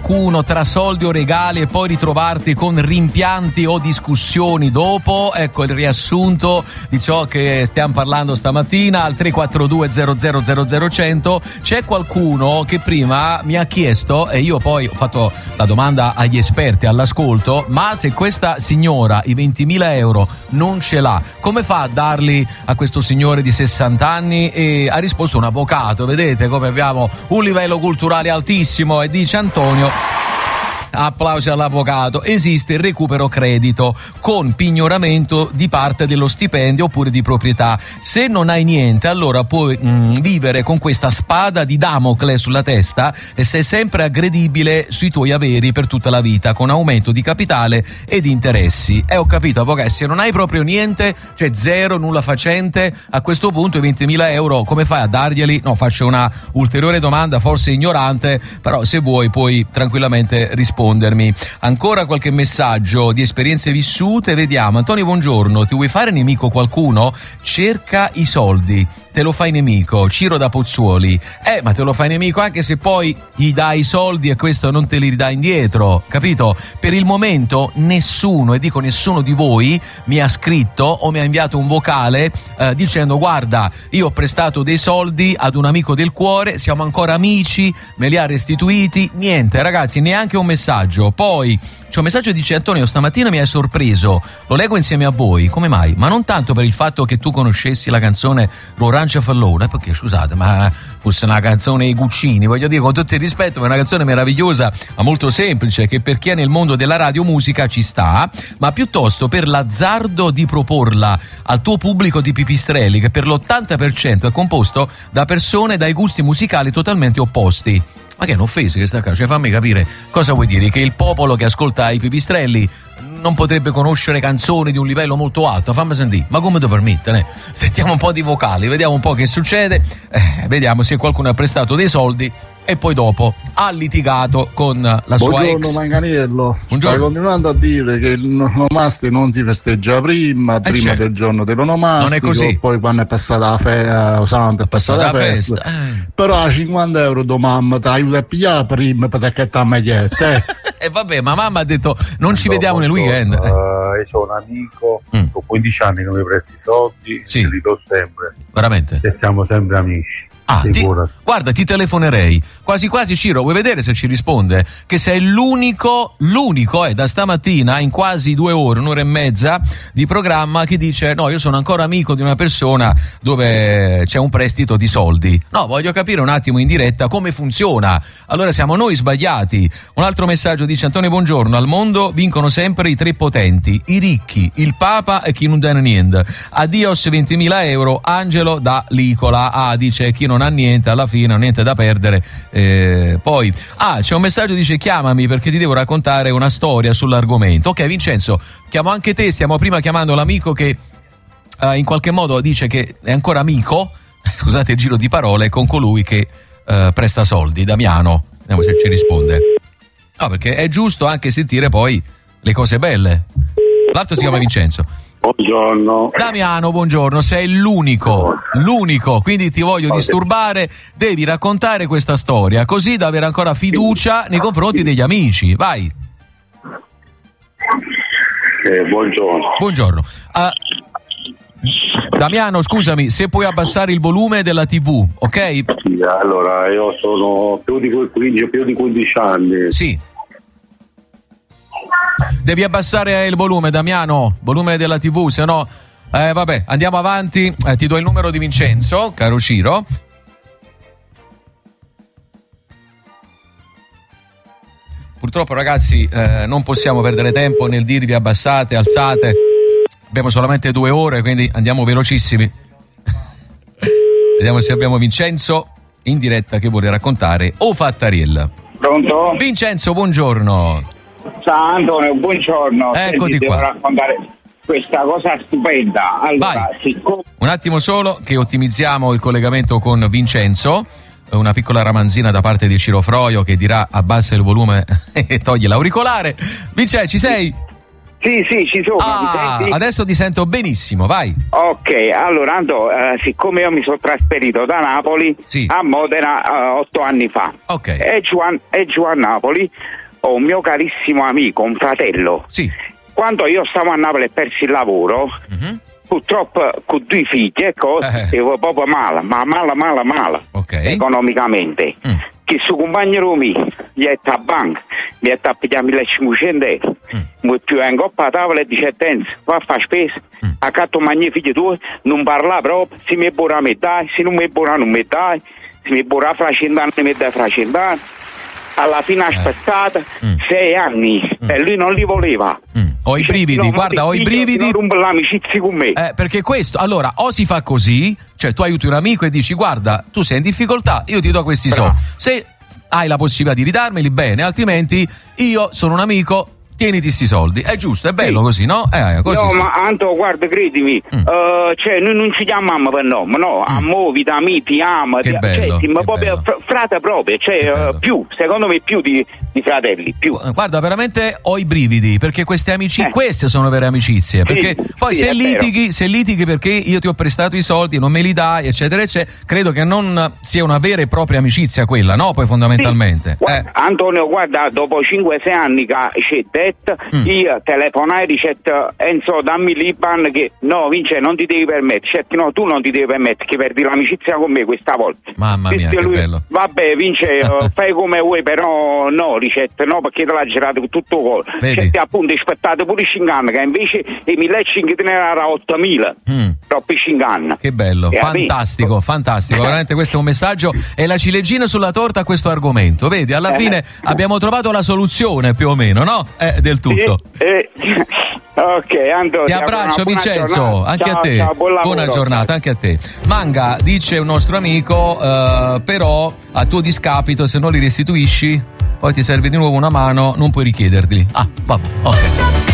qualcuno tra soldi o regali e poi ritrovarti con rimpianti o discussioni dopo? Ecco il riassunto di ciò che stiamo parlando stamattina al 342 00 100. C'è qualcuno che prima mi ha chiesto, e io poi ho fatto la domanda agli esperti all'ascolto, ma se questa signora i 20.000 euro non ce l'ha, come fa a darli a questo signore di 60 anni? E ha risposto un avvocato. Vedete come abbiamo un livello culturale altissimo, e dice Antonio, applausi all'avvocato, esiste il recupero credito con pignoramento di parte dello stipendio oppure di proprietà. Se non hai niente, allora puoi vivere con questa spada di Damocle sulla testa e sei sempre aggredibile sui tuoi averi per tutta la vita, con aumento di capitale e di interessi. Ho capito, avvocato, se non hai proprio niente, cioè zero, nulla facente, a questo punto i 20.000 euro come fai a darglieli? No, faccio una ulteriore domanda, forse ignorante, però se vuoi puoi tranquillamente rispondermi. Ancora qualche messaggio di esperienze vissute, vediamo. Antonio, buongiorno, ti vuoi fare nemico qualcuno? Cerca i soldi, te lo fai nemico. Ciro da Pozzuoli, ma te lo fai nemico anche se poi gli dai i soldi e questo non te li ridà indietro, capito? Per il momento nessuno, e dico nessuno di voi, mi ha scritto o mi ha inviato un vocale dicendo: guarda, io ho prestato dei soldi ad un amico del cuore, siamo ancora amici, me li ha restituiti. Niente, ragazzi, neanche un messaggio. Poi c'è un messaggio che dice: Antonio, stamattina mi hai sorpreso, lo leggo insieme a voi. Come mai? Ma non tanto per il fatto che tu conoscessi la canzone L'Orangia Fallona, perché scusate, ma fosse una canzone dei Guccini, voglio dire, con tutto il rispetto, è una canzone meravigliosa, ma molto semplice, che per chi è nel mondo della radiomusica ci sta, ma piuttosto per l'azzardo di proporla al tuo pubblico di pipistrelli, che per l'80% è composto da persone dai gusti musicali totalmente opposti. Ma che è un'offesa questa cosa? Cioè, fammi capire, cosa vuoi dire? Che il popolo che ascolta i pipistrelli non potrebbe conoscere canzoni di un livello molto alto? Fammi sentire, ma come ti permette? Sentiamo un po' di vocali, vediamo un po' che succede, vediamo se qualcuno ha prestato dei soldi e poi dopo ha litigato con la sua ex. Buongiorno Manganiello, stai continuando a dire che l'onomastico non si festeggia prima certo. Del giorno dell'onomastico, non è così. Poi quando è passata la Santa è passata la festa. Però a 50 euro do mamma ti aiuta a pigliare prima perché ti ammagliette. E vabbè, ma mamma ha detto non ci vediamo nel weekend. Io ho un amico con 15 anni che mi presti i soldi, sì. Li do sempre. Veramente? E siamo sempre amici. Guarda, ti telefonerei quasi quasi. Ciro, vuoi vedere se ci risponde? Che sei l'unico da stamattina in quasi 2 ore, un'ora e mezza di programma, che dice no, io sono ancora amico di una persona dove c'è un prestito di soldi. No, voglio capire un attimo in diretta come funziona. Allora siamo noi sbagliati. Un altro messaggio dice: Antonio, buongiorno, al mondo vincono sempre i 3 potenti, i ricchi, il Papa e chi non dà niente. Adios 20.000 euro, Angelo da Licola. Dice chi non ha niente alla fine, niente da perdere. Poi c'è un messaggio, dice chiamami perché ti devo raccontare una storia sull'argomento. Ok Vincenzo, chiamo anche te, stiamo prima chiamando l'amico che in qualche modo dice che è ancora amico, scusate il giro di parole, con colui che presta soldi. Damiano, vediamo se ci risponde. No, perché è giusto anche sentire poi le cose belle. L'altro si chiama Vincenzo. Buongiorno. Damiano, buongiorno, sei l'unico, quindi ti voglio disturbare, devi raccontare questa storia, così da avere ancora fiducia nei confronti degli amici, vai. Buongiorno. Damiano, scusami, se puoi abbassare il volume della TV, ok? Sì, allora, io sono più di 15 anni. Sì. Devi abbassare il volume, Damiano, volume della TV, se no vabbè, andiamo avanti. Ti do il numero di Vincenzo, caro Ciro. Purtroppo ragazzi non possiamo perdere tempo nel dirvi abbassate, alzate, abbiamo solamente 2 ore, quindi andiamo velocissimi. Vediamo se abbiamo Vincenzo in diretta che vuole raccontare O Fattariel. Pronto? Vincenzo, buongiorno. Ciao Antonio, buongiorno. Eccoti qua. Devo raccontare questa cosa stupenda. Allora, un attimo solo che ottimizziamo il collegamento con Vincenzo. Una piccola ramanzina da parte di Ciro Froio che dirà abbassa il volume e toglie l'auricolare. Vincenzo, ci sei? Sì, ci sono. Adesso ti sento benissimo, vai. Ok, allora Anto, siccome io mi sono trasferito da Napoli a Modena 8 anni fa, e giù a Napoli ho un mio carissimo amico, un fratello. Sì. Quando io stavo a Napoli e persi il lavoro, purtroppo con 2 figli, ero proprio male, economicamente. Che suo compagno mio gli è a banca, gli è a pigliare 1.500 euro. Più è in coppa a tavola e dice: va a fare spesa, accatto magni figli tuoi, non parla proprio, se mi è buona mi dai, se non mi è buona non mi dai, se mi è buona fra 100 anni mi dai fra 100 anni. Alla fine ha aspettato 6 anni e lui non li voleva. Ho i brividi, guarda, ho i brividi. Non rompe l'amicizia con me. Perché questo, allora, o si fa così, cioè tu aiuti un amico e dici: guarda, tu sei in difficoltà, io ti do questi soldi. Se hai la possibilità di ridarmeli, bene, altrimenti io sono un amico, tieniti sti soldi. È giusto, è bello così, no? Così, no, ma Anto, guarda, credimi, cioè noi non ci chiamiamo per nome, no? Ammovi, ti amo, che bello, ma proprio frate proprio, cioè più, secondo me più di fratelli, più. Guarda, veramente ho i brividi, perché queste queste sono vere amicizie, perché poi se litighi perché io ti ho prestato i soldi e non me li dai, eccetera, eccetera, credo che non sia una vera e propria amicizia quella, no? Poi fondamentalmente. Antonio, guarda, dopo 5-6 anni che c'è io telefonai e dice: Enzo, dammi l'Iban, che no, Vince, non ti devi permettere. No, tu non ti devi permettere che perdi l'amicizia con me questa volta. Mamma mia, che bello. Vabbè, Vince, fai come vuoi, però no, ricette, no, perché te l'ha girato con tutto col. Ricette, appunto, aspettate pure 5 anni, che invece i 1.500 te ne era 8.000. Troppi 5 anni. Che bello, fantastico. Veramente questo è un messaggio, è la ciliegina sulla torta a questo argomento. Vedi, alla fine abbiamo trovato la soluzione più o meno, no? Del tutto. Ok, Antonio. Ti abbraccio, Vincenzo, anche a te. Ciao, buona giornata anche a te. Manga, dice un nostro amico, però a tuo discapito, se non li restituisci, poi ti serve di nuovo una mano, non puoi richiederli. Vabbè, ok.